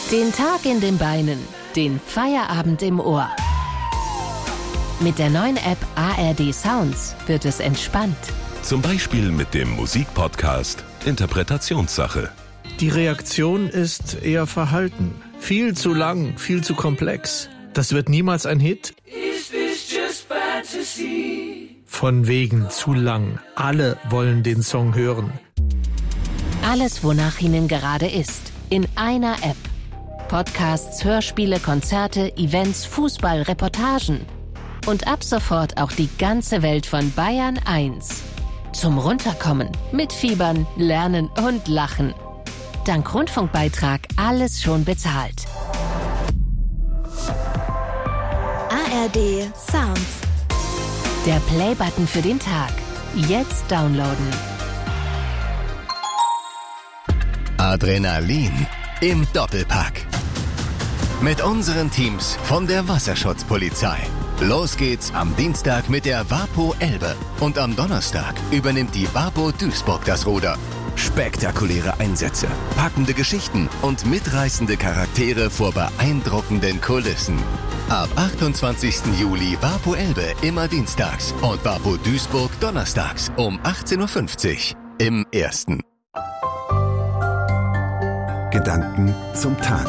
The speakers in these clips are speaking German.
Den Tag in den Beinen, den Feierabend im Ohr. Mit der neuen App ARD Sounds wird es entspannt. Zum Beispiel mit dem Musikpodcast Interpretationssache. Die Reaktion ist eher verhalten. Viel zu lang, viel zu komplex. Das wird niemals ein Hit. Is this just fantasy? Von wegen zu lang. Alle wollen den Song hören. Alles, wonach Ihnen gerade ist, in einer App. Podcasts, Hörspiele, Konzerte, Events, Fußball, Reportagen. Und ab sofort auch die ganze Welt von Bayern 1. Zum Runterkommen, mitfiebern, lernen und lachen. Dank Rundfunkbeitrag alles schon bezahlt. ARD Sounds. Der Play-Button für den Tag. Jetzt downloaden. Adrenalin im Doppelpack. Mit unseren Teams von der Wasserschutzpolizei. Los geht's am Dienstag mit der WaPo Elbe. Und am Donnerstag übernimmt die WaPo Duisburg das Ruder. Spektakuläre Einsätze, packende Geschichten und mitreißende Charaktere vor beeindruckenden Kulissen. Ab 28. Juli WaPo Elbe immer dienstags und WaPo Duisburg donnerstags um 18.50 Uhr im Ersten. Gedanken zum Tag.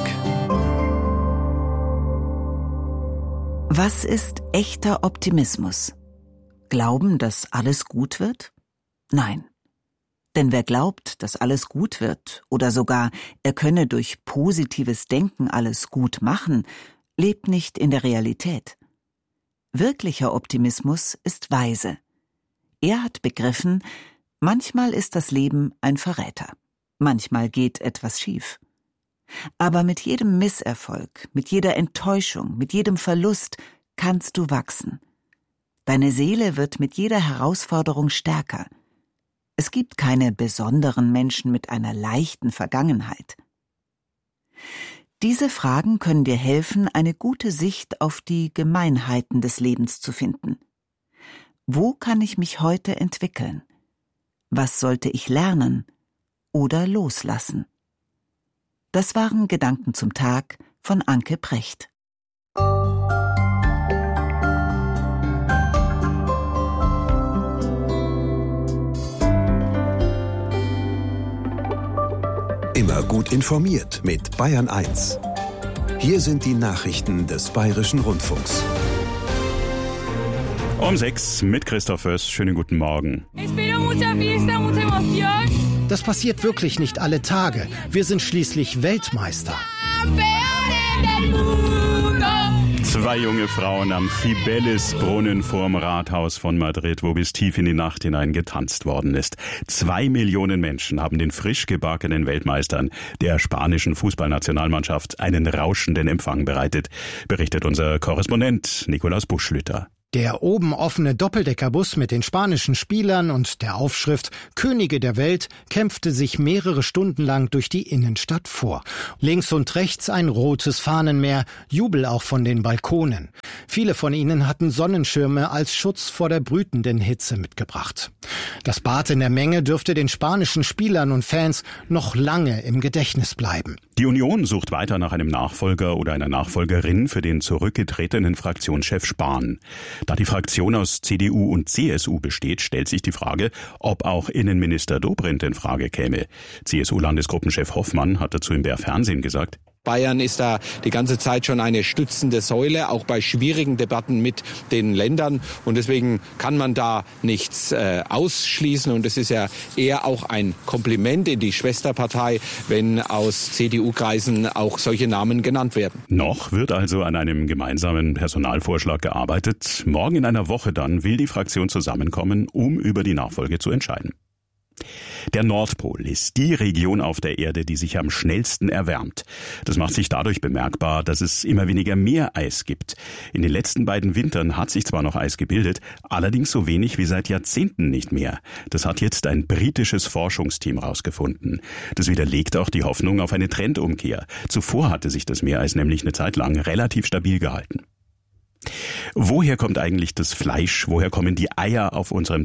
Was ist echter Optimismus? Glauben, dass alles gut wird? Nein. Denn wer glaubt, dass alles gut wird oder sogar er könne durch positives Denken alles gut machen, lebt nicht in der Realität. Wirklicher Optimismus ist weise. Er hat begriffen, manchmal ist das Leben ein Verräter. Manchmal geht etwas schief. Aber mit jedem Misserfolg, mit jeder Enttäuschung, mit jedem Verlust kannst du wachsen. Deine Seele wird mit jeder Herausforderung stärker. Es gibt keine besonderen Menschen mit einer leichten Vergangenheit. Diese Fragen können dir helfen, eine gute Sicht auf die Gemeinheiten des Lebens zu finden. Wo kann ich mich heute entwickeln? Was sollte ich lernen oder loslassen? Das waren Gedanken zum Tag von Anke Precht. Immer gut informiert mit Bayern 1. Hier sind die Nachrichten des Bayerischen Rundfunks. Um 6 mit Christoph Föß. Schönen guten Morgen. Das passiert wirklich nicht alle Tage. Wir sind schließlich Weltmeister. 2 junge Frauen am Cibeles-Brunnen vorm Rathaus von Madrid, wo bis tief in die Nacht hinein getanzt worden ist. 2 Millionen Menschen haben den frisch gebackenen Weltmeistern der spanischen Fußballnationalmannschaft einen rauschenden Empfang bereitet, berichtet unser Korrespondent Nikolaus Buschlüter. Der oben offene Doppeldeckerbus mit den spanischen Spielern und der Aufschrift Könige der Welt kämpfte sich mehrere Stunden lang durch die Innenstadt vor. Links und rechts ein rotes Fahnenmeer, Jubel auch von den Balkonen. Viele von ihnen hatten Sonnenschirme als Schutz vor der brütenden Hitze mitgebracht. Das Bad in der Menge dürfte den spanischen Spielern und Fans noch lange im Gedächtnis bleiben. Die Union sucht weiter nach einem Nachfolger oder einer Nachfolgerin für den zurückgetretenen Fraktionschef Spahn. Da die Fraktion aus CDU und CSU besteht, stellt sich die Frage, ob auch Innenminister Dobrindt in Frage käme. CSU-Landesgruppenchef Hoffmann hat dazu im BR Fernsehen gesagt: Bayern ist da die ganze Zeit schon eine stützende Säule, auch bei schwierigen Debatten mit den Ländern. Und deswegen kann man da nichts ausschließen. Und es ist ja eher auch ein Kompliment in die Schwesterpartei, wenn aus CDU-Kreisen auch solche Namen genannt werden. Noch wird also an einem gemeinsamen Personalvorschlag gearbeitet. Morgen in einer Woche dann will die Fraktion zusammenkommen, um über die Nachfolge zu entscheiden. Der Nordpol ist die Region auf der Erde, die sich am schnellsten erwärmt. Das macht sich dadurch bemerkbar, dass es immer weniger Meereis gibt. In den letzten beiden Wintern hat sich zwar noch Eis gebildet, allerdings so wenig wie seit Jahrzehnten nicht mehr. Das hat jetzt ein britisches Forschungsteam rausgefunden. Das widerlegt auch die Hoffnung auf eine Trendumkehr. Zuvor hatte sich das Meereis nämlich eine Zeit lang relativ stabil gehalten. Woher kommt eigentlich das Fleisch? Woher kommen die Eier auf unserem Teller?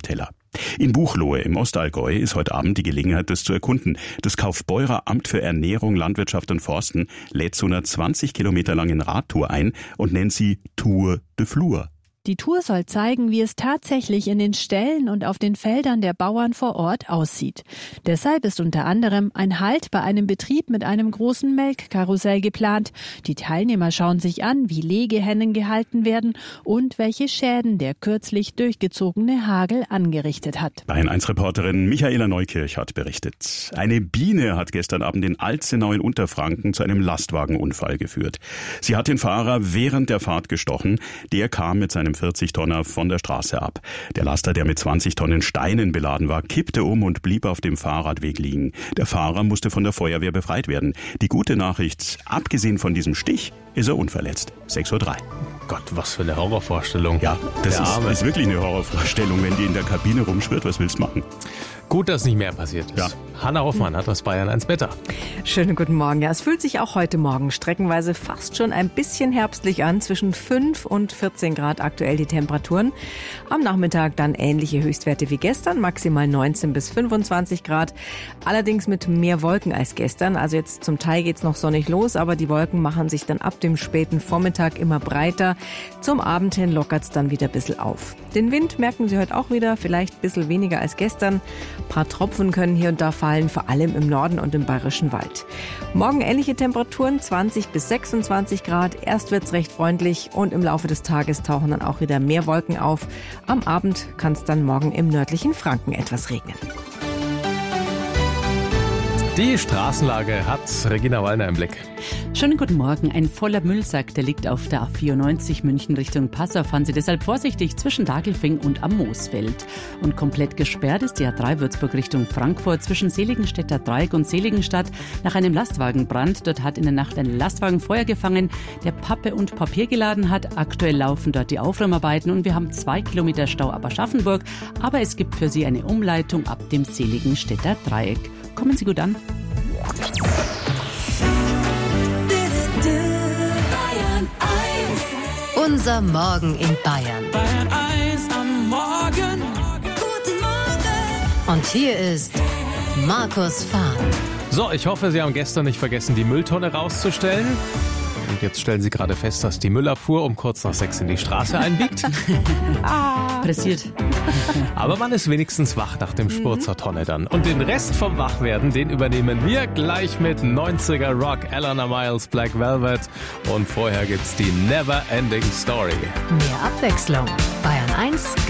In Buchloe im Ostallgäu ist heute Abend die Gelegenheit, das zu erkunden. Das Kaufbeurer Amt für Ernährung, Landwirtschaft und Forsten lädt zu einer 20 Kilometer langen Radtour ein und nennt sie Tour de Flur. Die Tour soll zeigen, wie es tatsächlich in den Ställen und auf den Feldern der Bauern vor Ort aussieht. Deshalb ist unter anderem ein Halt bei einem Betrieb mit einem großen Melkkarussell geplant. Die Teilnehmer schauen sich an, wie Legehennen gehalten werden und welche Schäden der kürzlich durchgezogene Hagel angerichtet hat. Bayern 1 Reporterin Michaela Neukirch hat berichtet. Eine Biene hat gestern Abend in Alzenau in Unterfranken zu einem Lastwagenunfall geführt. Sie hat den Fahrer während der Fahrt gestochen. Der kam mit seinem 40-Tonner von der Straße ab. Der Laster, der mit 20 Tonnen Steinen beladen war, kippte um und blieb auf dem Fahrradweg liegen. Der Fahrer musste von der Feuerwehr befreit werden. Die gute Nachricht, abgesehen von diesem Stich, ist er unverletzt. 6:03 Uhr. Gott, was für eine Horrorvorstellung. Ja, das ist wirklich eine Horrorvorstellung, wenn die in der Kabine rumschwirrt. Was willst du machen? Gut, dass nicht mehr passiert ist. Ja. Hanna Hoffmann hat das Bayern 1 Wetter. Schönen guten Morgen. Ja, es fühlt sich auch heute Morgen streckenweise fast schon ein bisschen herbstlich an. Zwischen 5 und 14 Grad aktuell die Temperaturen. Am Nachmittag dann ähnliche Höchstwerte wie gestern, maximal 19 bis 25 Grad. Allerdings mit mehr Wolken als gestern. Also jetzt zum Teil geht's noch sonnig los, aber die Wolken machen sich dann ab dem späten Vormittag immer breiter. Zum Abend hin lockert's dann wieder ein bisschen auf. Den Wind merken Sie heute auch wieder, vielleicht ein bisschen weniger als gestern. Ein paar Tropfen können hier und da fallen, vor allem im Norden und im Bayerischen Wald. Morgen ähnliche Temperaturen, 20 bis 26 Grad. Erst wird's recht freundlich und im Laufe des Tages tauchen dann auch wieder mehr Wolken auf. Am Abend kann es dann morgen im nördlichen Franken etwas regnen. Die Straßenlage hat Regina Wallner im Blick. Schönen guten Morgen. Ein voller Müllsack, der liegt auf der A94 München Richtung Passau. Fahren Sie deshalb vorsichtig zwischen Dagelfing und am Moosfeld. Und komplett gesperrt ist die A3 Würzburg Richtung Frankfurt zwischen Seligenstädter Dreieck und Seligenstadt nach einem Lastwagenbrand. Dort hat in der Nacht ein Lastwagen Feuer gefangen, der Pappe und Papier geladen hat. Aktuell laufen dort die Aufräumarbeiten und wir haben 2 Kilometer Stau ab Aschaffenburg. Aber es gibt für Sie eine Umleitung ab dem Seligenstädter Dreieck. Kommen Sie gut an. Unser Morgen in Bayern. Bayern 1 am Morgen. Guten Morgen. Und hier ist Markus Fahr. So, ich hoffe, Sie haben gestern nicht vergessen, die Mülltonne rauszustellen. Und jetzt stellen Sie gerade fest, dass die Müllabfuhr um kurz nach 6 in die Straße einbiegt. Passiert. Aber man ist wenigstens wach nach dem Spurt zur Tonne dann. Und den Rest vom Wachwerden, den übernehmen wir gleich mit 90er Rock, Eleanor Miles, Black Velvet. Und vorher gibt's die Never Ending Story. Mehr Abwechslung. Bayern 1